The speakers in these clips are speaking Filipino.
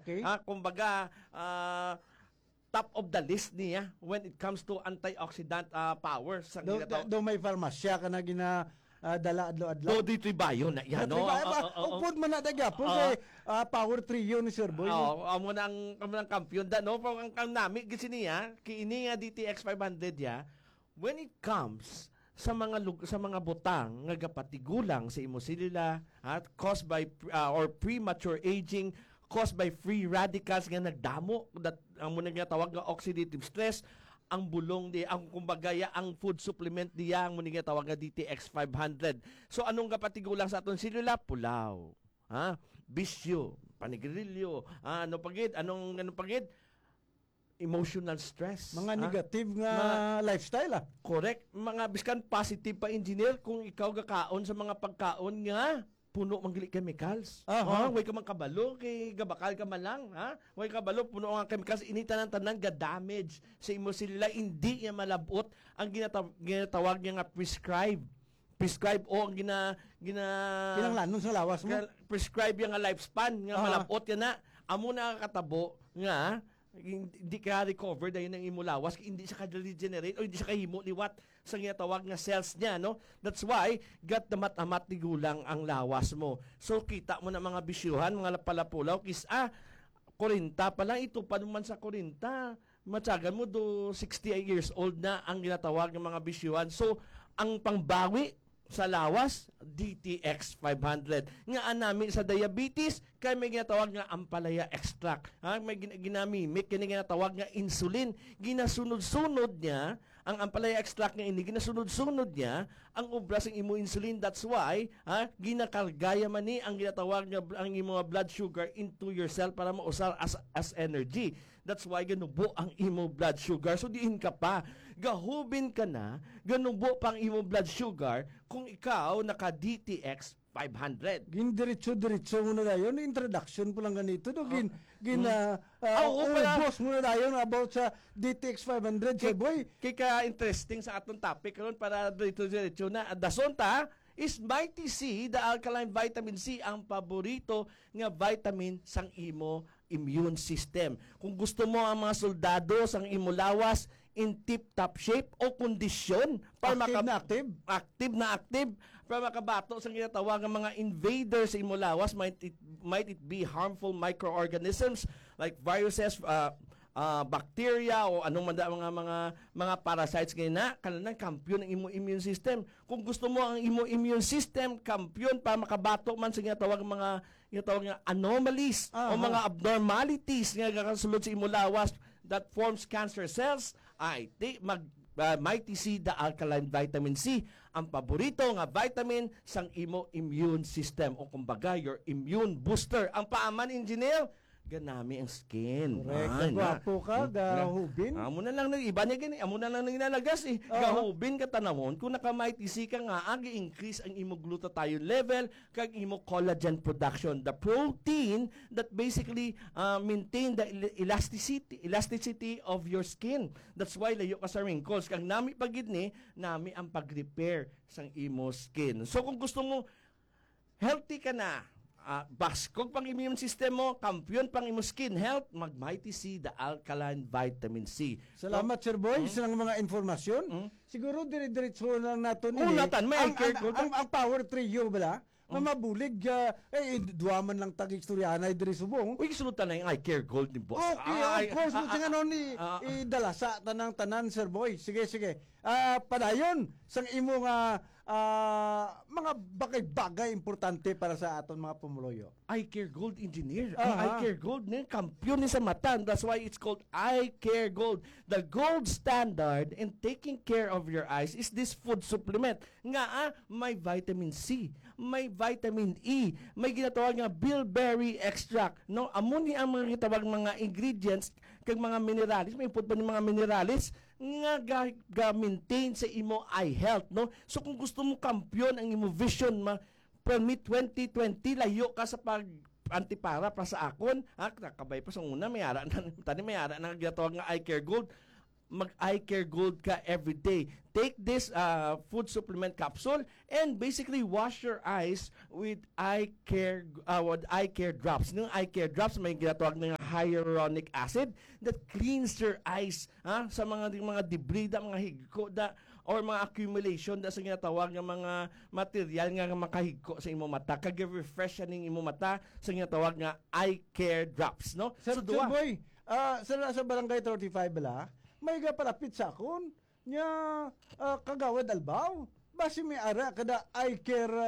Okay. Kumbaga, top of the list niya when it comes to antioxidant power sa Do may farmasya ka na dala adlaw-adlaw. do dito'y bayo na yan, no? Upod man na dagapon kay Power Trio ni Sir Boy. Amo nang kampiyon da, no? Pero ang nami gisi niya, kiini nga DTX 500 ya, when it comes sa mga butang nga gapatigulang sa imosilila at caused by or premature aging, caused by free radicals nga nagdamo, that ang muna nga tawag nga oxidative stress, ang bulong di ang kumbagaya ang food supplement diya ang muna nga tawag nga DTX 500. So anong kapatigulang sa aton silula? Pulaw, bisyo, panigrilyo, anong pagid? Emotional stress. Mga negative nga lifestyle. Correct. Mga biskan positive pa engineer kung ikaw gakaon sa mga pagkaon nga puno manggili chemicals. Way ka man kabalo kay gabakal ka man lang, way kabalo puno nga chemicals, inita ng tanan ga damage sa imo sila, hindi niya malabot ang ginatawag niya nga prescribe o ang kinanglanon sa lawas mo. Prescribe yung nga lifespan nga malabot yan na amo na katabo nga hindi ka recover dahil ng imulawas, hindi siya ka-regenerate o hindi siya kahimo liwat sa ginatawag nga cells niya, no? That's why gat damat-amat ni gulang ang lawas mo. So kita mo na mga bisyuhan, mga lapalapulaw, 40 pa lang, ito pa naman sa 40. Matyagan mo do 68 years old na ang ginatawag ng mga bisyuhan. So ang pangbawi sa lawas, DTX 500. Nga namin sa diabetes, kay may ginatawag nga ampalaya extract. May ginamimik, kaya ginatawag nga insulin. Ginasunod-sunod niya, ang ampalaya extract nga ini, ginasunod-sunod niya, ang obras ng imo insulin. That's why, ginakargaya man ni ang ginatawag nga ang imo blood sugar into your cell para mausar as energy. That's why ganubo ang imo blood sugar. So diin ka pa, gahubin ka na, ganubo pa ang imo blood sugar kung ikaw naka DTX 500. Diretso muna dayon, introduction po lang ganito. Ubos muna dayon about sa DTX 500, Sir Boy. Kaya interesting sa atong topic karon para diretso na. Dasonta is Mighty C, the alkaline vitamin C, ang paborito nga vitamin sang imo immune system. Kung gusto mo ang mga soldado sang imo lawas in tip-top shape o kondisyon para active para makabato sa ginatawag ng mga invaders sa imo lawas, might it be harmful microorganisms like viruses, bacteria o anong mga parasites ngayon kananan kampiyon ng imo immune system. Kung gusto mo ang imo immune system kampiyon para makabato man sa ginatawag nga anomalies o mga abnormalities nga gakasulod sa imo lawas that forms cancer cells, Mighty C, the alkaline vitamin C, ang paborito nga vitamin sang imo immune system o kumbaga your immune booster. Ang paaman, engineer, ganami ang skin. Correct. Gwapo ka, gahubin. Amo na lang iba niya gani, amo na lang nilalagas Gahubin ka tanawon kung naka-Mighty C ka nga agi-increase ang imo glutathione level kag imo collagen production, the protein that basically maintain the elasticity of your skin. That's why layo ka sa wrinkles. Kag nami pagid ni, nami ang pag-repair sang imo skin. So kung gusto mo healthy ka na, baskog pang immune system mo, kampiyon pang imo skin health, mag-Mighty C, the alkaline vitamin C. Salamat, Sir Boy, sa mga informasyon. Siguro dire-diretso lang nato ni. Ang Power Trio bala, mamabulig, duwaman lang tag-istoryahanay diri subong. Uy, sulutan na yung eye care gold ni boss. Okay, of course, idalasa tanan, Sir Boy. Sige. Padayon, sang imo nga mga bagay-bagay importante para sa aton mga pumuloyo. Eye Care Gold engineer. Ang Eye Care Gold ni kampiyon ni sa mata. That's why it's called Eye Care Gold. The gold standard in taking care of your eyes is this food supplement. Nga may vitamin C, may vitamin E, may ginatawag nga bilberry extract. No, amo ni ang mga gitawag mga ingredients kag mga minerales. May input pa ni mga minerales nga ga-maintain sa imo eye health, no? So kung gusto mo kampiyon ang imo vision from mid-2020, layo ka sa antipara para sa akon, nakabay pa sa una, mayara na ginatawag nga Eye Care Gold. Mag-Eye Care Gold ka every day. Take this food supplement capsule and basically wash your eyes with Eye Care drops. Yung Eye Care drops may ginatawag na hyaluronic acid that cleans your eyes sa mga debris da, mga higko da, or mga accumulation da sa ginatawag nga mga material nga makahigko sa imong mata, kag-refresh ning imong mata sa ginatawag nga eye care drops, no? Sir duwa. Boy, sa Barangay 35 bala, may palapit sa akon nya kagawad albaw. Basi may ara kada eye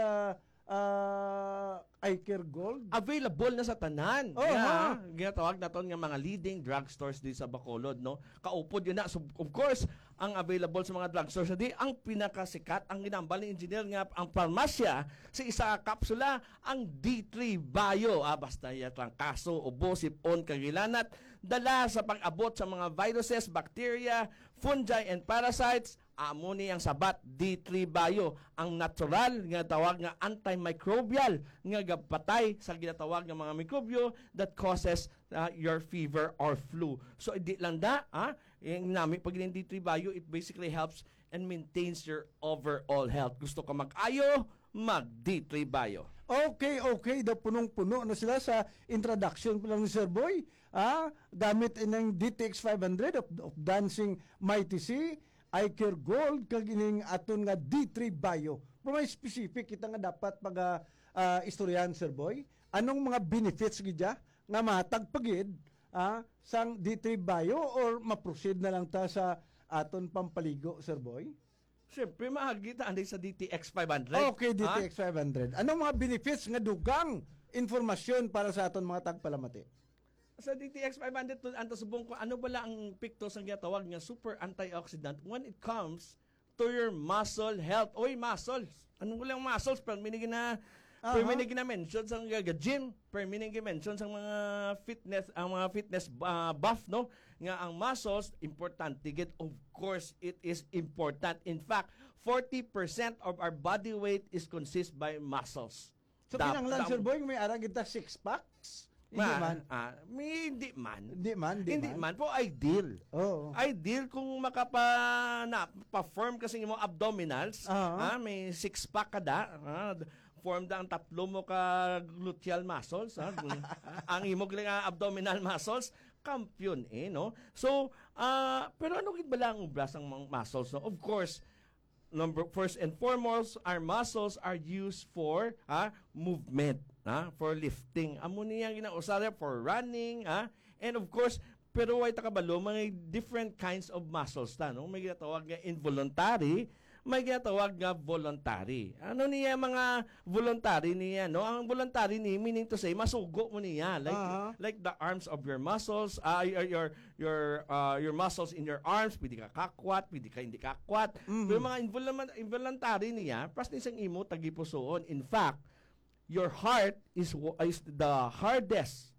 care gold. Available na sa tanan. Oh, Ginatawag naton nga mga leading drugstores di sa Bacolod, no? Kaupod yun na. So, of course, ang available sa mga drugstores di ang pinakasikat, ang ginambal ni engineer nga ang parmasya sa isa ka kapsula, ang D3 Bio. Basta yatang kaso, ubo, sipon, kagilanat, dala sa pag-abot sa mga viruses, bacteria, fungi, and parasites. Amo ni ang sabat D3 Bio, ang natural nga tawag nga antimicrobial nga gapatay sa ginatawag nga mga mikrobyo that causes your fever or flu. So hindi lang yung nami pag yung D3 Bio, it basically helps and maintains your overall health. Gusto ka mag-ayo, mag D3 Bio. Okay. Da punong-puno na sila sa introduction pa lang ni Sir Boy. Gamit inang DTX 500 of Dancing Mighty Sea, eye care gold, kag ining aton nga D3 Bio. Pero may specific kita nga dapat pag istoryahan, Sir Boy. Anong mga benefits gidya nga matag pagid sang D3 Bio, or ma-proceed na lang ta sa aton pampaligo, Sir Boy? Siyempre, mahagita anday sa DTX 500. Okay, DTX 500. Anong mga benefits nga dugang informasyon para sa aton mga tagpalamati? Sa DTX 500, anto subong ko, ano bala ang pictos ang ginatawag nga super antioxidant when it comes to your muscle health. Oy, muscles. Ano wala ang muscles? Per minigin na mention sa mga gym, per minigin mention sa mga fitness buff, no? Nga ang muscles, importante. Of course, it is important. In fact, 40% of our body weight is consist by muscles. So, kinanglan, Sir Boy, may ara kita 6 packs? Hindi man. Po ideal. Oh. Ideal kung perform kasi mo abdominals, may 6-pack ka da, form da ang tatlo mo ka gluteal muscles, ang imog lang abdominal muscles, kampiyon no? So, pero ano gid bala ang ubras ang muscles, no? Of course, first and foremost, our muscles are used for movement, for lifting. Amo niya ginausara for running, and of course, pero way takabalo mga different kinds of muscles ta, no? May ginatawag nga involuntary, may ginatawag nga voluntary. Ano niya mga voluntary niya, no? Ang voluntary ni meaning to say masugo mo niya, like the arms of your muscles, your muscles in your arms, pwede ka kakwat, pwede ka hindi kakwat. Pero mga involuntary niya, pas ni sang imo tagipusoon. In fact, your heart is the hardest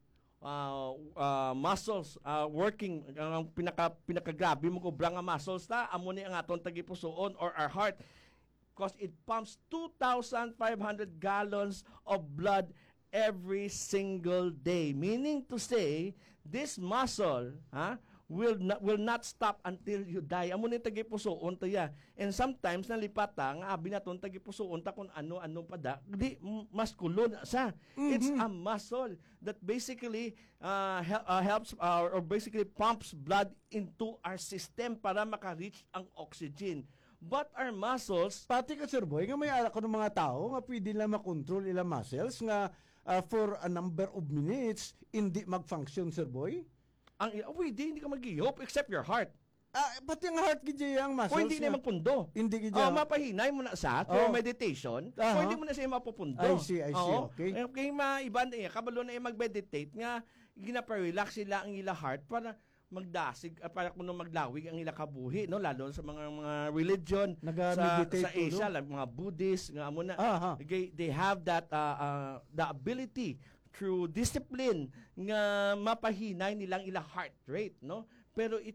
muscles working, ang pinakagrabe mo ko brang muscles ta amo ni ang aton tagipusoon or our heart, because it pumps 2,500 gallons of blood every single day, meaning to say this muscle will not stop until you die. Amo ni tagipusoon ta ya. And sometimes nalipata nga abi naton tagipusoon ta kun ano pa da, di maskulo na sa. It's a muscle that basically helps or basically pumps blood into our system para maka-reach ang oxygen. But our muscles, pati ka, Sir Boy, nga may ara ko ng mga tao nga pwede lang makontrol ilang muscles nga for a number of minutes hindi mag-function, Sir Boy. Hindi ka mag-ihop except your heart. Pati ang heart gid yang muscles. O hindi na magpundo. Hindi gid. Mapahinay mo na sa through meditation. Pwede mo na siya mapupundo. I see. Okay. Okay, maiban kabalo na mag-meditate nga gina-relax sila ang ila heart para magdasig, para kuno maglawig ang ila kabuhi, no, lalo sa mga religion sa Asia, like mga Buddhist nga amo na. They have that the ability through discipline nga mapahinay nilang ila heart rate, no? Pero it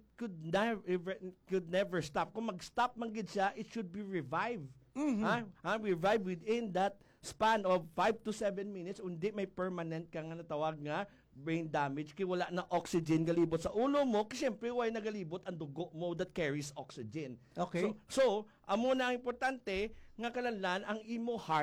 could never stop. Kung mag-stop man gid siya, it should be revived. Revive within that span of 5 to 7 minutes. Undi may permanent kang natawag nga brain damage kay wala na oxygen galibot sa ulo mo, kasi syempre way nagalibot ang dugo mo that carries oxygen. Okay. So amo na ang importante nga kalanlan ang imo heart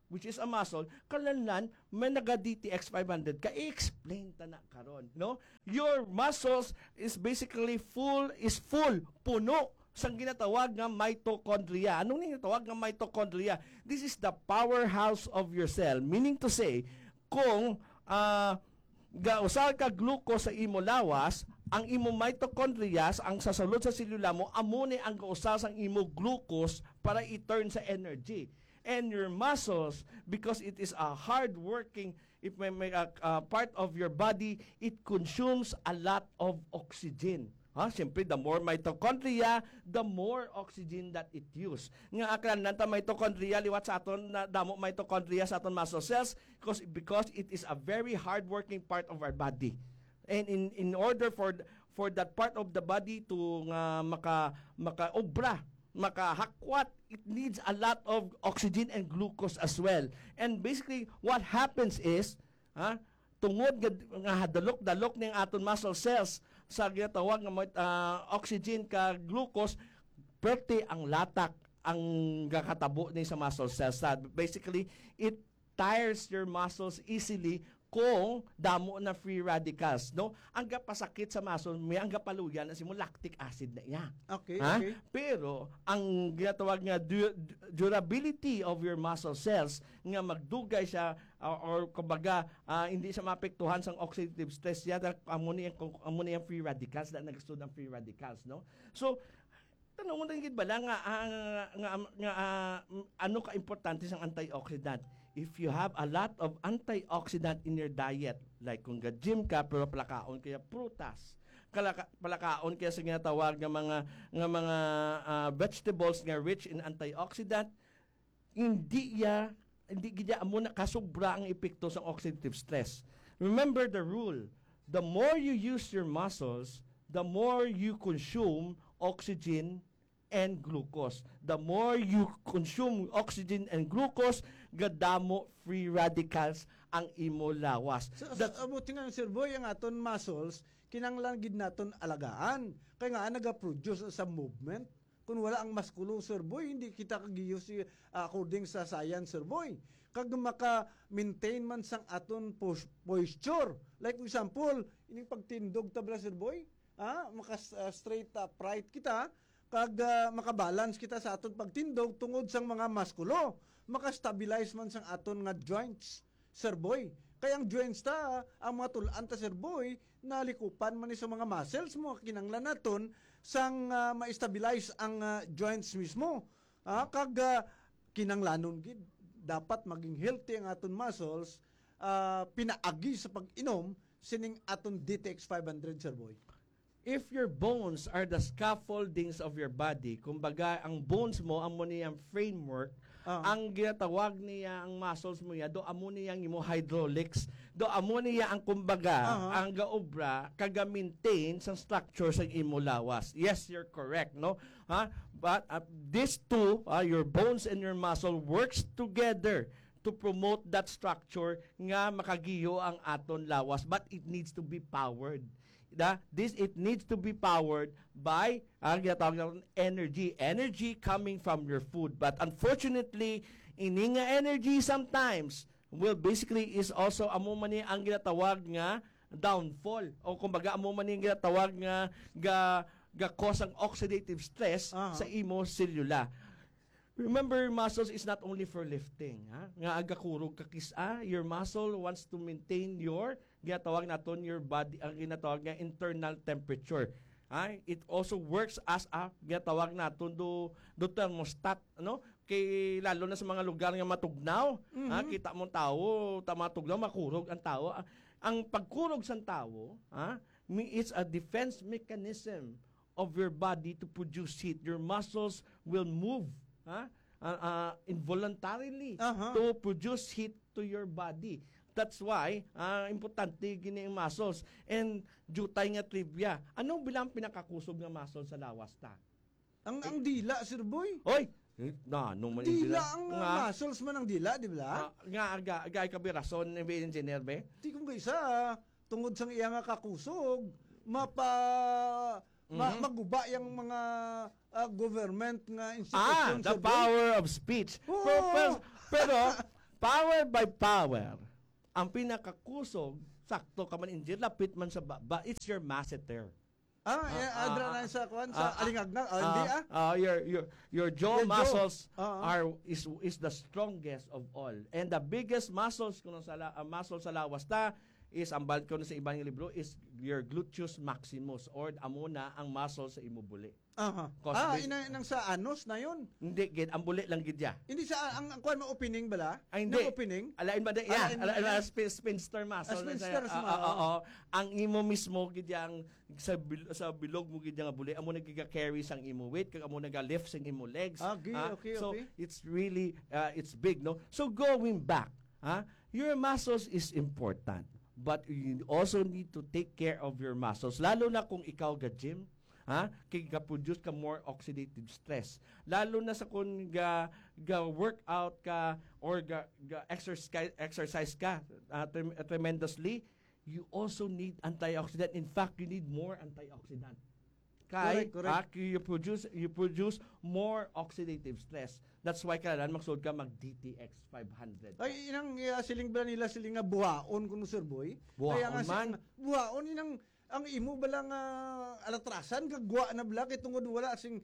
which is a muscle, kalanlan, may naga-DTX 500 ka, i-explain ta na karon, no? Your muscles is basically full, puno sang ginatawag nga mitochondria. Anong ginatawag nga mitochondria? This is the powerhouse of your cell. Meaning to say, kung gausal ka glucose sa imo lawas, ang imo mitochondria, ang sasulod sa selula mo, amo ni ang gausal sang imo glucose para i-turn sa energy. And your muscles, because it is a hard-working, if may part of your body, it consumes a lot of oxygen. Siyempre, the more mitochondria, the more oxygen that it use. Nga aklan nanta mitochondria, liwat sa aton, na damo mitochondria sa aton muscle cells because it is a very hard-working part of our body. And in order for that part of the body to maka-obra, makahakwat, it needs a lot of oxygen and glucose as well. And basically, what happens is, tungod nga hadalok-dalok ning aton muscle cells sa ginatawag nga oxygen ka glucose, perte ang latak ang gakatabo ni sa muscle cells. Basically, it tires your muscles easily kung damo na free radicals, no? Ang gapasakit sa muscle, may ang gapaluyan as mo lactic acid na iya. Okay, Ha? okay. Pero ang ginatawag nga durability of your muscle cells nga magdugay siya or kumbaga hindi siya maapektuhan sa oxidative stress yata amo ni ang free radicals na nagstud ang free radicals, no? So tanong mo rin bala nga ano ka importante sang antioxidant? If you have a lot of antioxidant in your diet, like kung ga-gym ka pero palakaon kaya prutas, palakaon kaya sa ginatawag nga mga vegetables nga rich in antioxidant, hindi gid amo na kasubra ang epekto sa oxidative stress. Remember the rule, the more you use your muscles, the more you consume oxygen and glucose. The more you consume oxygen and glucose, gadamo free radicals ang imo lawas. Abuti nga Sir Boy, ang aton muscles, kinanglan gid naton alagaan. Kaya nga naga-produce sa movement. Kung wala ang musculo, Sir Boy, hindi kita kagiyos according sa science, Sir Boy. Kag maka-maintain man sang aton posture. Like for example, ining pagtindog tabla, Sir Boy, maka-straight upright kita, kag makabalance kita sa aton pagtindog tungod sang mga muskulo. Maka-stabilize man sang aton nga joints, Sir Boy. Kaya ang joints ang mga tulaan ta, Sir Boy, nalikupan man ni sa mga muscles mo, kinanglan naton sang ma-stabilize ang joints mismo. Kag kinanglanon gid dapat maging healthy ang aton muscles, pinaagi sa pag-inom sining aton DTX 500, Sir Boy. If your bones are the scaffoldings of your body, kumbaga ang bones mo amo niyang framework, ang ginatawag niya ang muscles mo ya do amo niya ang imo hydraulics, do amo niya ang kumbaga ang gaobra kaga-maintain sa structure sa imo lawas. Yes, you're correct, no? But these two, your bones and your muscle works together to promote that structure nga makagiyo ang aton lawas, but it needs to be powered. It needs to be powered by energy coming from your food. But unfortunately, ini nga energy sometimes basically is also amo man ni ang ginatawag nga downfall o kumbaga amo man ni ginatawag nga ga cause ang oxidative stress sa imo selula. Remember, muscles is not only for lifting. Nga agakurog kakis your muscle wants to maintain your ginatawag naton your body, ang ginatawag nga internal temperature. It also works as a ginatawag naton do thermostat, no? Kay lalo na sa mga lugar nga matugnaw, kita mo tao, matugnaw makurog ang tao. Ang pagkurog sa tao, it's a defense mechanism of your body to produce heat. Your muscles will move involuntarily to produce heat to your body. That's why importante gini ang muscles. And jutay nga trivia, anong bilang pinakakusog nga muscle sa lawas ta? Ang dila, Sir Boy. Oy, nung man Dila ang muscles man ang dila, di ba? Nga agay kabi rason ng engineer be? Di kung isa, tungod sang iya nga kakusog, maguba yung mga government nga institution. The power of speech. Pero Power by power. Ang pinakakusog, sakto ka man injir, lapit man sa baba, it's your masseter. Adra na sa kuan sa alingagna. Hindi Your jaw Your jaw. muscles Ah, is the strongest of all. And the biggest muscles kuno sa muscle sa lawas ta is ang bald ko na sa ibang libro is your gluteus maximus or amo na ang muscle sa imubuli. Cause inang sa anus na yun. Hindi gid ang buli lang gid ya. Hindi sa ang kuan mo opening bala? Ay, hindi. Nang opening? Alain ba da spinster muscle. Spinster muscle. Oo. Ang imo mismo gid yang sa bilog mo gid nga buli amo nagiga-carry sang imo weight kag amo naga-lift sang imo legs. Okay. So it's really it's big, no? So going back, your muscles is important. But you also need to take care of your muscles. Lalo na kung ikaw ga-gym, kay ga-produce ka more oxidative stress. Lalo na sa kung ga-workout ka or exercise ka tremendously, you also need antioxidant. In fact, you need more antioxidant. Correct. You produce more oxidative stress. That's why kailangan magsuod ka mag DTX 500. Ay inang siling ba nila siling nga buhaon kuno Sir Boy? Buhaon Kaya nga man. Buhaon inang ang imo balang alatrasan kagwa na bala kay tungod wala sing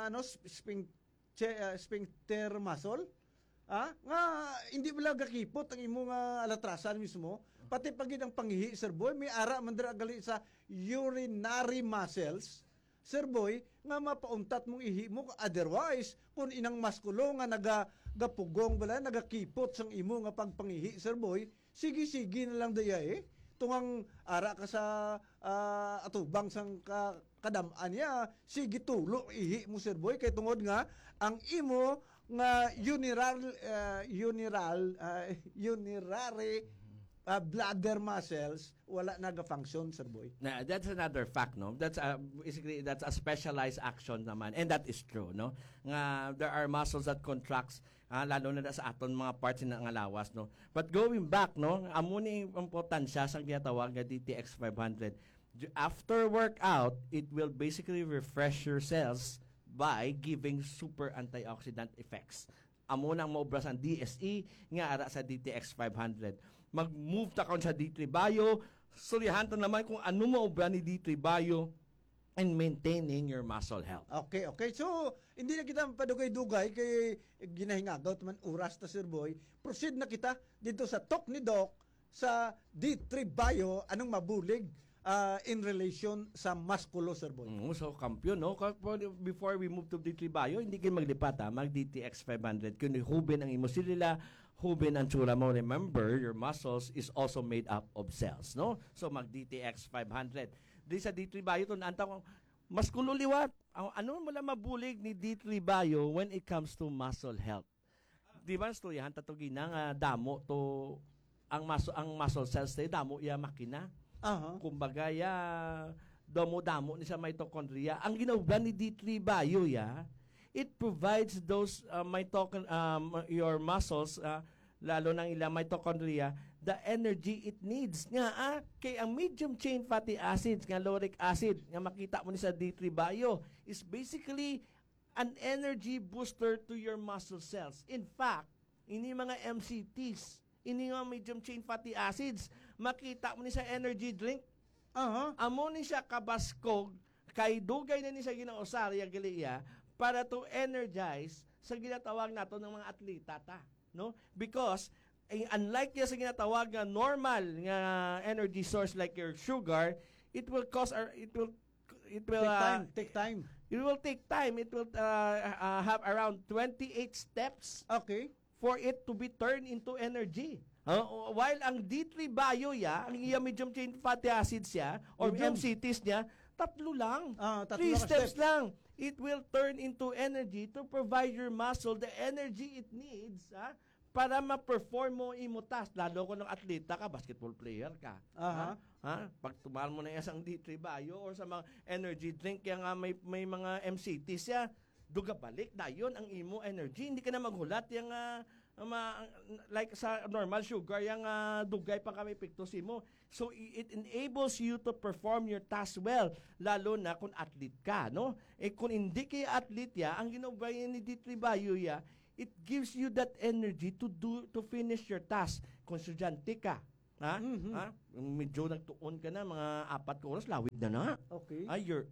sphincter muscle. Nga hindi bala gakipot ang imo nga alatrasan mismo. Pati pagid ang panghihi Sir Boy may ara man dira gali sa urinary muscles. Sir Boy, nga mapauntat mong ihi mo, otherwise, kung inang maskulo nga nagapugong bala, nagakipot sang imo nga pagpangihi, Sir Boy, sige na lang daya tungang ara ka sa atubang sang kadamaan niya, sige tulo ihi mo, Sir Boy, kay tungod nga, ang imo nga urinary bladder muscles wala naga-function, Sir Boy. Now, that's another fact, no? That's basically that's a specialized action naman, and that is true, no? Nga there are muscles that contracts lalo na sa aton mga parts ng lawas, no? But going back, no, amo ni importansya sang ginatawag nga DTX 500. After workout, it will basically refresh your cells by giving super antioxidant effects. Amo nang maubras ang DSE nga ara sa DTX 500. Mag-move ta karon sa D3 Bio, sulihan ta naman kung ano maubra ni D3 Bio and maintaining your muscle health. Okay. So, hindi na kita padugay-dugay kay ginahingagaw man oras ta, Sir Boy. Proceed na kita dito sa talk ni Doc sa D3 Bio, anong mabulig in relation sa musculo, Sir Boy. So, kampiyon, no? Before we move to D3 Bio, hindi kayo maglipat, mag DTX 500. Kung hubin ang imosilila, hubin ang tsura mo. Remember, your muscles is also made up of cells, no? So, mag DTX 500. Di sa D3 Bio, ito naantang mas kululiwat. Ano mo lang mabulig ni D3 Bio when it comes to muscle health? Di ba, storyahan tatugin nga damo to ang muscle cells tayo, damo iya makina. Kumbaga, damo-damo ni sa mitochondria. Ang ginawa ni D3 Bio, it provides those your muscles, lalo ng ilang mitochondria, the energy it needs. Nga, kay ang medium chain fatty acids, nga lauric acid, nga makita mo ni sa D3 Bio, is basically an energy booster to your muscle cells. In fact, ini mga MCTs, ini mga medium chain fatty acids, makita mo ni sa energy drink, amo ni siya kabaskog, kay dugay na ni sa ginausarya galiya, para to energize sa ginatawag nato ng mga atleta ta, no? Because unlike sa ginatawag nga normal nga energy source like your sugar, it will take time. It will take time. It will have around 28 steps. Okay. For it to be turned into energy. While ang D3 Bio ang iya medium chain fatty acids or MCTs niya, tatlo lang. 3 steps lang. It will turn into energy to provide your muscle the energy it needs para ma-perform mo imutas. Lalo ko ng atleta ka, basketball player ka. Pag tumal mo na isang D3 Bio or sa mga energy drink yung may mga MCTs duga balik, dayon ang imo energy. Hindi ka na maghulat yung like sa normal sugar, yung dugay pa kami piktusin mo. So, it enables you to perform your task well, lalo na kung athlete ka, no? Kung hindi kayo athlete ang ginawa ni D3 Bio it gives you that energy to finish your task. Kung estudyante ka, ha? Mhm. Ha? Medyo nagtuon ka na mga 4 oras, lawid na. Okay. You're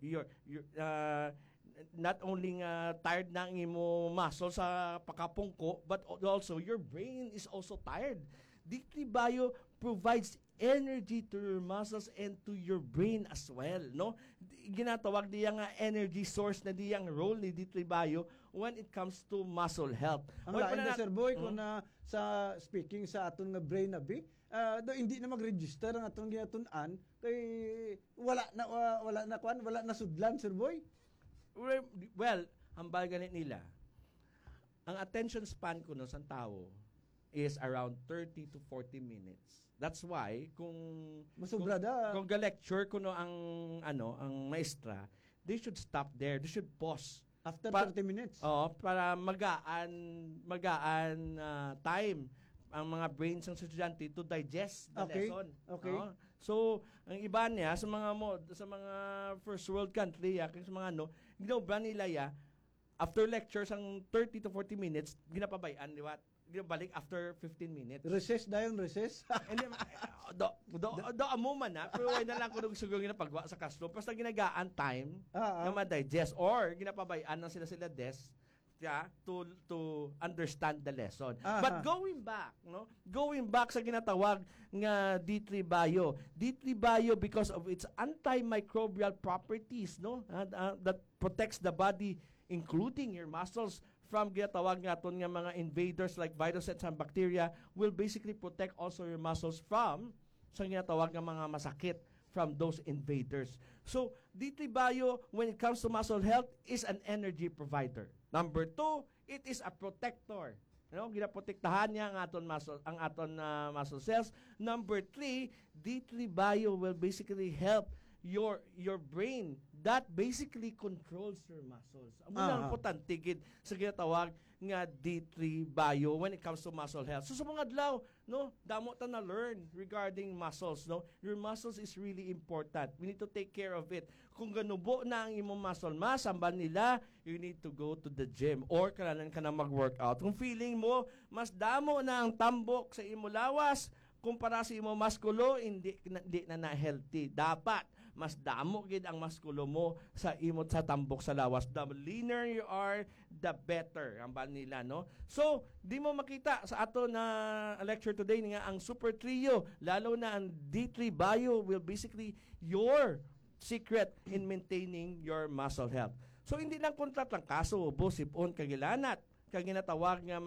not only tired na ang imo muscle sa pakapungko, but also your brain is also tired. D3 Bio provides energy to your muscles and to your brain as well, no? Ginatawag diya nga energy source na diyang role ni D3 Bio when it comes to muscle health. Ang lain na, Sir Boy, kung na sa speaking sa aton nga brain na bi, hindi na mag-register ang atong ginatun-an kay wala na sudlan, Sir Boy. Well, hambal ganit nila. Ang attention span ko no sa tao is around 30 to 40 minutes. That's why kung Masubra da. kung ga-lecture ko no ang maestra, they should stop there. They should pause. After Pa- 30 minutes. Oo, para magaan time ang mga brains ng estudyante to digest the Okay, lesson. okay. Oo. So, ang iba niya sa mga first world country, sa mga ginawba nila after lectures ang 30 to 40 minutes, ginapabayan, di ba? Ginabalik after 15 minutes. Recess dayon, recess. And then, do amo man na, pero why na lang ko nung siguro ginapagawa sa classroom. Basta ginagaan time na ma-digest or ginapabayaan na sila desk to understand the lesson. But going back sa ginatawag nga D3 Bio. D3 Bio because of its antimicrobial properties, that protects the body including your muscles from ginatawag nga aton nga mga invaders like viruses and bacteria will basically protect also your muscles from sa ginatawag nga mga masakit from those invaders. So, D3 Bio, when it comes to muscle health, is an energy provider. Number 2, it is a protector. Ginaprotektahan niya ang aton muscle cells. Number 3, D3 Bio will basically help your brain that basically controls your muscles. Ang mga importante gid sa ginatawag nga D3 Bio when it comes to muscle health. So sa mga adlaw, damo ta na learn regarding muscles, Your muscles is really important. We need to take care of it. Kung ganubo na ang imong muscle mass, ambal nila, you need to go to the gym or kailangan ka na mag-workout. Kung feeling mo mas damo na ang tambok sa imo lawas kumpara sa imo muskulo, hindi na healthy. Dapat mas damo gid ang muskulo mo sa imot sa tambok sa lawas. The leaner you are, the better ang ban nila, So, di mo makita sa ato na lecture today nga ang Super Trio, lalo na ang D3 Bio will basically your secret in maintaining your muscle health. So, hindi lang kontrat lang kaso, sipon, kagilanat, kaginatawag nga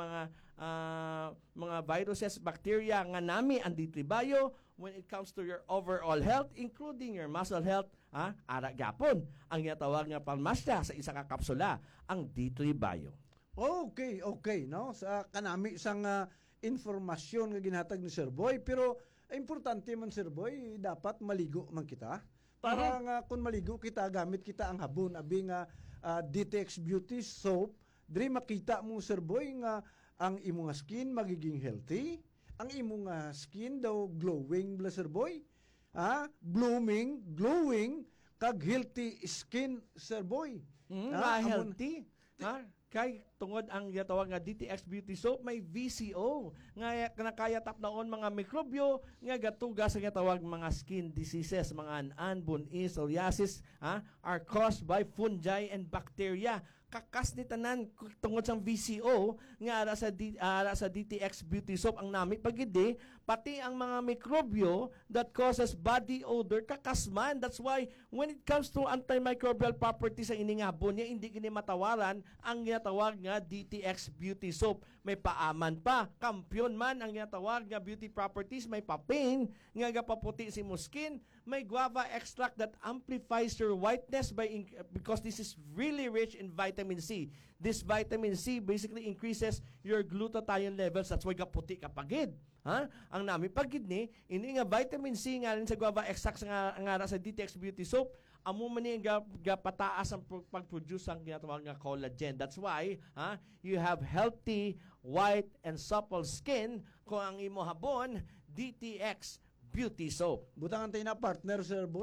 mga viruses, bacteria nga nami ang D3 Bio when it comes to your overall health, including your muscle health, ara gapon ang ginatawag nga palmasya sa isa ka kapsula, ang D3 Bio. Okay, sa kanami sang informasyon nga ginhatag ni Sir Boy, pero importante man Sir Boy, dapat maligo man kita. Para nga kung maligo kita, gamit kita ang habon abi nga DTX Beauty Soap, diri makita mo Sir Boy nga ang imong skin magiging healthy, ang imong skin daw glowing bla Sir Boy. Blooming, glowing, kag healthy skin Sir Boy. Healthy. Kay tungod ang ginatawag nga DTX Beauty Soap may VCO nga nakaya tapnaon mga mikrobyo nga gatuga sa ginatawag mga skin diseases, mga bunis, psoriasis, are caused by fungi and bacteria. Kakas ni tanan tungod sang VCO nga ara sa DTX Beauty Soap ang nami pagidi pati ang mga mikrobyo that causes body odor kakasman. That's why when it comes to antimicrobial properties sa ining habon niya hindi gini matawaran ang ginatawag nga DTX Beauty Soap. May paaman pa, kampiyon man ang ginatawag nga beauty properties, may papain nga gapaputi si mo skin, may guava extract that amplifies your whiteness because this is really rich in vitamin C. This vitamin C basically increases your glutathione levels. That's why gaputi kapagid. Ang nami pagid ni ini nga vitamin C nga rin sa guava extract nga sa DTX Beauty Soap, amo man ni gapataas ang pag-produce ang ginatawag nga collagen. That's why you have healthy, white and supple skin kung ang imo habon DTX Beauty Soap. Butangan tayo na partner Sir Boy.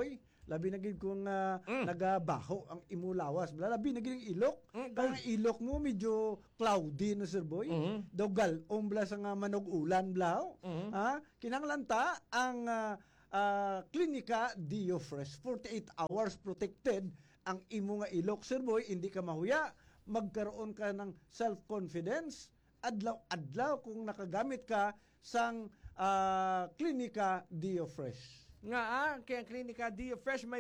labi na gid kung nagabaho ang imo lawas, labi na gid ang ilok. Kang ilok mo medyo cloudy no Sir Boy. Dogal ombla sa nga manog ulan blaw. Kinanglanta ang Klinika DioFresh 48 hours protected ang imo nga ilok Sir Boy, hindi ka mahuya, magkaroon ka ng self-confidence adlaw-adlaw kung nakagamit ka sang Klinika DioFresh. Nga kaya ang Klinika DioFresh may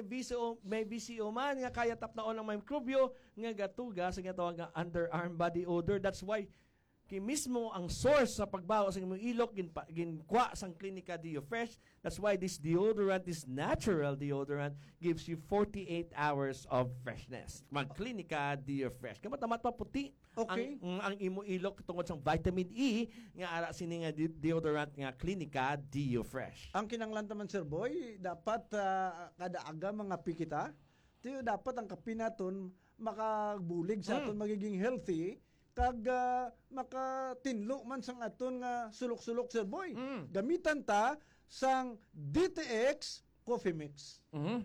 VCO man nga kaya tapnaon ang mikrobyo nga gatuga sa ginatawag nga underarm body odor. That's why mismo ang source sa pagbaho sa imong ilok ginkwa sang Klinika DioFresh. That's why this natural deodorant gives you 48 hours of freshness. Mag Klinika DioFresh. Kamatamat pa puti ang imong ilok tungod sang vitamin E nga ara sini nga deodorant nga Klinika DioFresh. Ang kinanglan naman Sir Boy, dapat kada aga mga pikita, tiyo dapat ang kapinaton makabulig sa aton magiging healthy kag makatinlo man sang aton nga sulok-sulok Sir Boy. Gamitan ta sang DTX Coffee Mix.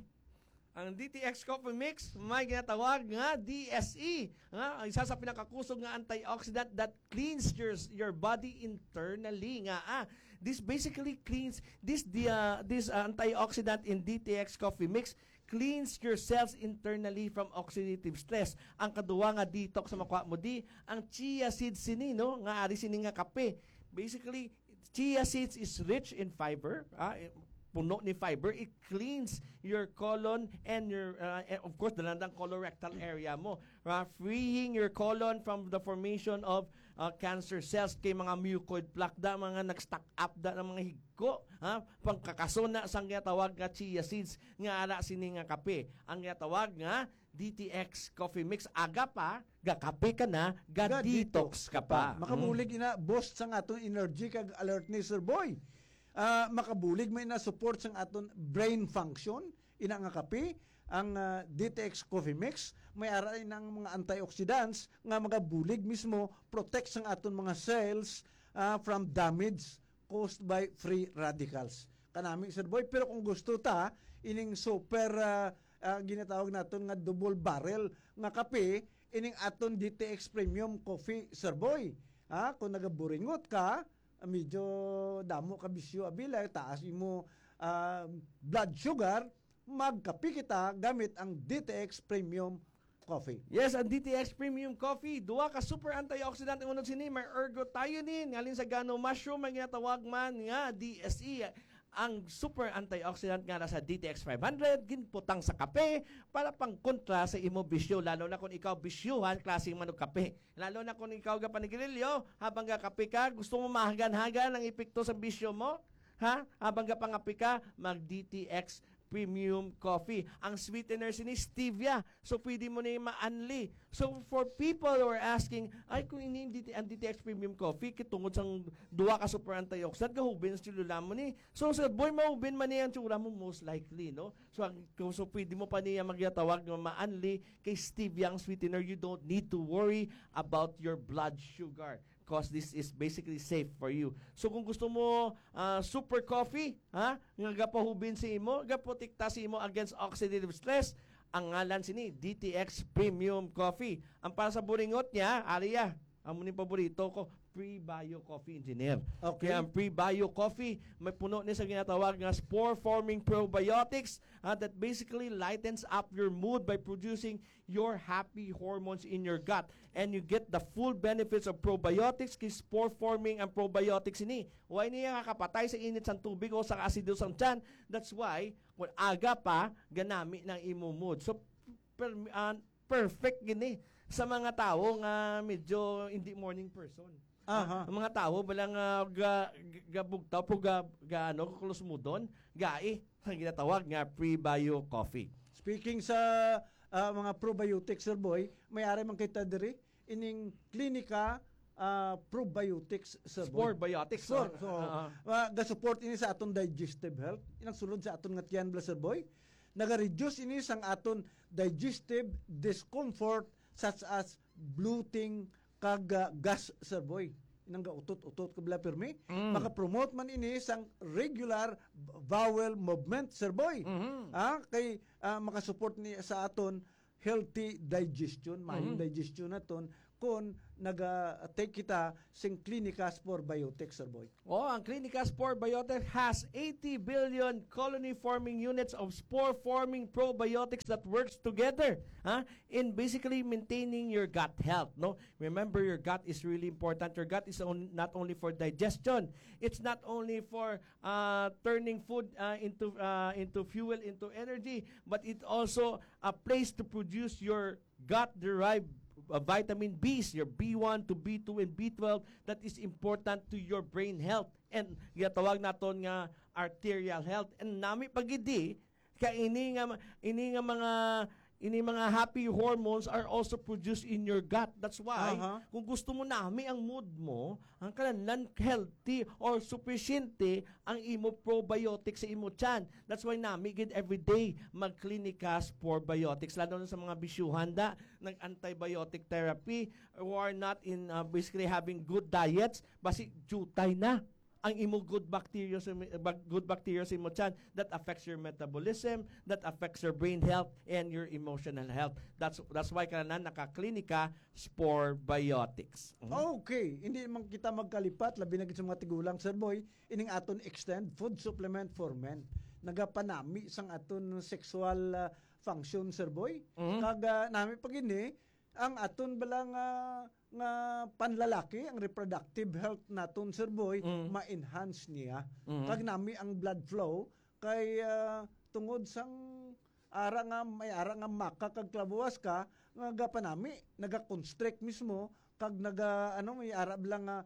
Ang DTX Coffee Mix may ginatawag nga DSE. Ang isa sa pinakakusog nga antioxidant that cleans your body internally nga. This basically cleans this antioxidant in DTX Coffee Mix cleans your cells internally from oxidative stress. Ang kaduwa nga detox sa makuha mo ang chia seeds sini no nga ari sini nga kape. Basically chia seeds is rich in fiber, puno ni fiber. It cleans your colon and your and of course the landang colorectal area mo, freeing your colon from the formation of cancer cells kay mga mucoid plaque mga nag-stack up ng mga higko, pangkakasona sang ginatawag nga chia seeds nga ara sini nga kape. Ang ginatawag nga DTX Coffee Mix, aga pa gakape ka na, ga-detox ka pa. Makabulig ina boost sang aton energy kag alertness Sir Boy. Makabulig may na support sang aton brain function ina nga kape. Ang DTX Coffee Mix may aray ng mga antioxidants nga magabulig mismo protect sang aton mga cells from damage caused by free radicals. Kanami Sir Boy, pero kung gusto ta ining super ginatawag naton nga double barrel nga kape, ining aton DTX Premium Coffee Sir Boy. Kung nagaburingot ka, medyo damo ka bisyo abila, taas imo blood sugar, magkape kita gamit ang DTX Premium Coffee. Yes, ang DTX Premium Coffee, duwa ka super antioxidant ang unod sini, may ergothioneine, halin sa gano mushroom, may ginatawag man nga DSE. Ang super antioxidant nga sa DTX 500 ginputang sa kape para pang kontra sa imo bisyo, lalo na kung ikaw bisyuhan klaseng manog kape, lalo na kung ikaw ga panigrilyo habang ga kape ka, gusto mo mahagan-hagan ang epekto sa bisyo mo, habang ga pangape ka, mag DTX Premium Coffee. Ang sweetener sini stevia. So, pwede mo na yung ma-unli. So, for people who are asking, ay, kung ini ang DTX Premium Coffee, kitungod sang duwa ka super antioxidant, kahubin sa chilula mo ni. So, Sir Boy, mahubin man niya ang tsura mo most likely, no? So pwede mo pa niya magyatawag na ma-unli kay stevia ang sweetener. You don't need to worry about your blood sugar, because this is basically safe for you. So kung gusto mo super coffee, nga gapahubin si imo, gaprotekta si imo against oxidative stress, ang ngalan sini DTX Premium Coffee. Ang para sa buringot niya, ariya, ang muning paborito ko, Pre-Bio Coffee Engineer. Okay. Kaya ang Pre-Bio Coffee, may puno niya sa ginatawag nga spore-forming probiotics that basically lightens up your mood by producing your happy hormones in your gut. And you get the full benefits of probiotics kay spore-forming ang probiotics ini. Why niya kakapatay sa init sa tubig o sa asido sa tiyan. That's why, kung aga pa, ganami ng imo mood. So, perfect gini sa mga tao nga medyo hindi morning person. Ang mga tao balang gabugtaw po kulos mo doon, gai ang ginatawag nga Pre-Bio Coffee. Speaking sa mga probiotics Sir Boy, may ari man kita diri ining klinika probiotics Sir Boy. Sporebiotics. Ga-support ini sa aton digestive health. Inang sulod sa aton nga tiyan Sir Boy. Naga-reduce ini sang aton digestive discomfort such as bloating kag gas Sir Boy. inang gautot-utot kabla pirmi, maka-promote man ini sang regular bowel movement, Sir Boy. Kay makasupport ni sa aton healthy digestion, mayong digestion naton kung naga-take kita sing Clinicas for Biotics, Sir Boy. Ang Clinicas Spore Biotics has 80 billion colony-forming units of spore-forming probiotics that works together in basically maintaining your gut health. No, remember, your gut is really important. Your gut is not only for digestion. It's not only for turning food into fuel, into energy, but it also a place to produce your gut-derived vitamin B's, your B1 to B2 and B12 that is important to your brain health and ginatawag naton nga arterial health. And nami pagidi ka ini mga happy hormones are also produced in your gut. That's why kung gusto mo nami ang mood mo, ang kanalan healthy or sufficiente ang imo probiotics sa imo tiyan. That's why nami gid everyday mag-Clinicas for Biotics, lalo na sa mga bisyuhan da nag-antibiotic therapy who are not in basically having good diets, basi jutay na ang imo good bacteria sa imo tiyan that affects your metabolism, that affects your brain health and your emotional health. That's why kana naka-Clinica Spore Biotics. Okay, hindi man kita magkalipat labi na gid sa mga tigulang, Sir Boy, ining aton extend food supplement for men. Nagapanami sang aton sexual function, Sir Boy. Kag nami pagini ang aton balang nga panlalaki, ang reproductive health naton, Sir Boy, ma-enhance niya. Kag nami ang blood flow kay tungod sang may ara nga maka kag klabuwas ka nga gapanami naga-constrict mismo kag may ara lang nga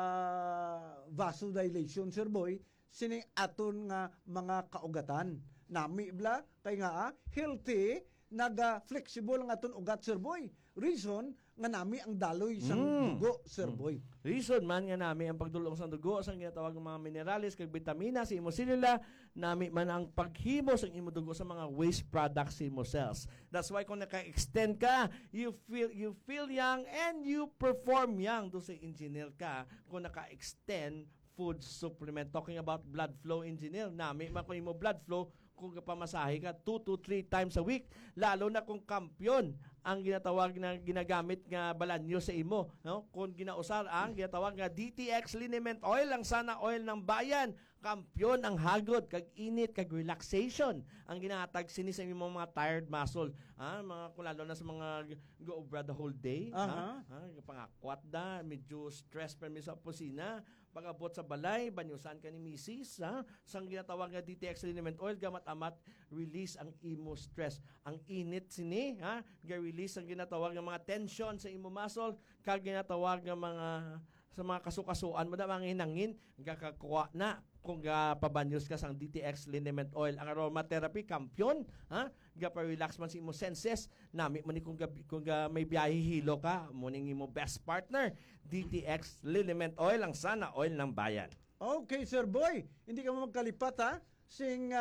vasodilation, Sir Boy, sini aton nga mga kaugatan. Nami bla kay nga healthy, naga-flexible nga aton ugat, Sir Boy. Reason nga nami ang daloy sang dugo, Sir Boy. Reason man nga nami ang pagdulong sang dugo sang ginatawag nga mga minerales kag vitamina sa imo selula, nami man ang paghimo sang imo dugo sa mga waste products sa imo cells. That's why kung naka-extend ka, you feel young and you perform young. Do sa engineer ka kung naka-extend food supplement. Talking about blood flow engineer, nami man kung imo blood flow kung pamasahe ka 2 to 3 times a week, lalo na kung kampyon ang ginatawag na ginagamit nga balanyo sa imo, no? Kung ginausar ang ginatawag nga DTX liniment oil, ang sana oil ng bayan, kampyon ang hagod kag init kag relaxation ang ginahatag sini sa imong mga tired muscle, mga lalo na sa mga go over the whole day, pangakwat da, medyo stress pa mi sa opisina, pagabot sa balay, banyusan ka ni misis, sang ginatawag nga DTX liniment oil, gamat-amat release ang imo stress. Ang init sini, ga-release ang ginatawag nga mga tension sa imo muscle, kag ginatawag nga mga sa mga kasukasuan mo na mga hinangin, gakakuha na kung pabanyos ka sang DTX liniment oil. Ang aromatherapy, kampyon, gapa-relax man sa imo senses, nami man kung may biyahe hilo ka, muning imo best partner, DTX liniment oil, ang sana oil ng bayan. Okay, Sir Boy, hindi ka mo magkalipat sing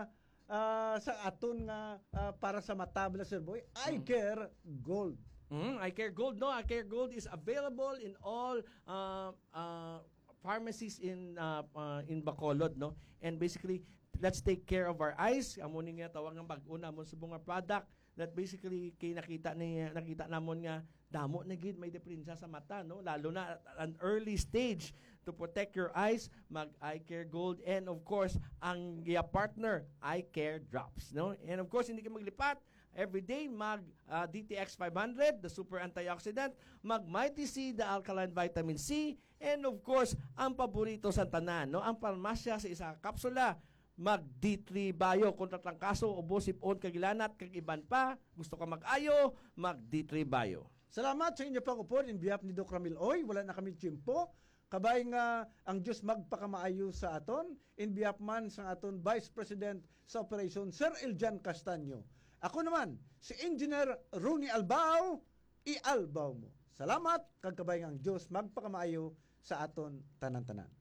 sa aton nga para sa matabla, Sir Boy, I Care Gold. I Care Gold, no? I Care Gold is available in all pharmacies in Bacolod, no? And basically, let's take care of our eyes. Amo ni nga tawag nga bag-o namon sa mga product that basically kay nakita namon nga damo na gid may diferensya sa mata, no? Lalo na at an early stage. To protect your eyes, mag Eye Care Gold, and of course ang partner Eye Care Drops, no? And of course hindi ka maglipat. Every day, mag DTX 500, the super antioxidant, mag Mighty C, the alkaline vitamin C, and of course, ang paborito sa tanan, no? Ang parmasya sa isa kapsula, mag D3 Bio, kontra trangkaso, ubo, sipon, kagilanat, kagiban pa, gusto ka mag-ayo, mag D3 Bio. Salamat sa inyo pag-upod in behalf ni Doc Ramil Oy, wala na kami tiyempo. Kabay nga ang Diyos magpakamaayo sa aton, in behalf man sa aton Vice President sa Operation, Sir Eljan Castaño. Ako naman, si Engineer Rooney Albao, i-albaw mo. Salamat, kagkabay nga ang Diyos magpakamaayo sa aton tanan-tanan.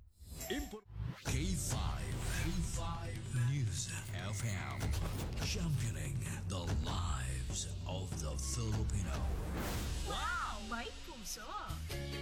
K5 News FM, championing the lives of the Filipino. Wow! May puso!